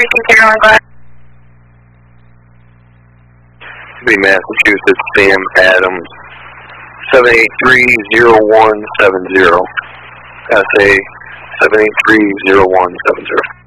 Carolyn, go ahead. Be Massachusetts, Sam Adams, 783-0170. SA 783-0170.